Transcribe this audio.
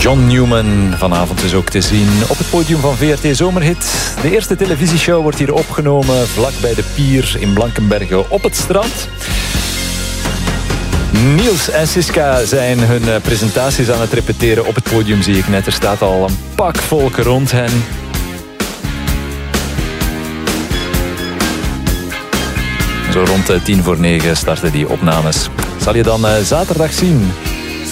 John Newman vanavond dus ook te zien op het podium van VRT Zomerhit. De eerste televisieshow wordt hier opgenomen vlak bij de pier in Blankenberge op het strand. Niels en Siska zijn hun presentaties aan het repeteren op het podium, zie ik net. Er staat al een pak volk rond hen. Zo rond 9:10 starten die opnames. Zal je dan zaterdag zien?